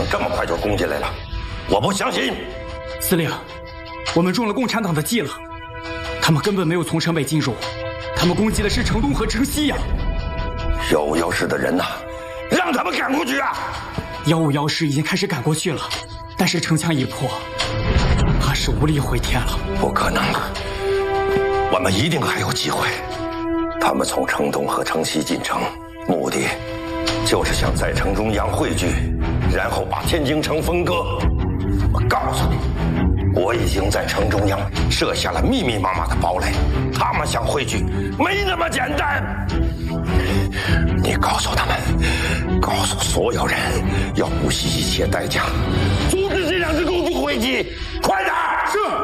这么快就攻进来了，我不相信。 司令，我们中了共产党的计了，他们根本没有从城北进入，他们攻击的是城东和城西呀。 151师的人呐，让他们赶过去啊 ！151师已经开始赶过去了，但是城墙已破，怕是无力回天了。 不可能，我们一定还有机会。他们从城东和城西进城，目的就是想在城中央汇聚，然后把天津城分割。我告诉你，我已经在城中央设下了密密麻麻的堡垒，他们想汇聚，没那么简单。你告诉他们，告诉所有人，要不惜一切代价阻止这2支公主汇集，快点！ 是。